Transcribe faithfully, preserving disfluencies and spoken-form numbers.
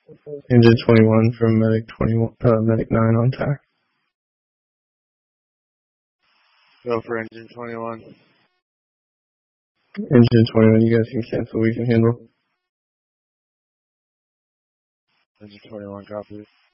Engine twenty-one from Medic twenty-one, uh, Medic nine on tack. Go for engine twenty-one. Engine twenty-one, you guys can cancel, we can handle. Engine twenty-one, copy.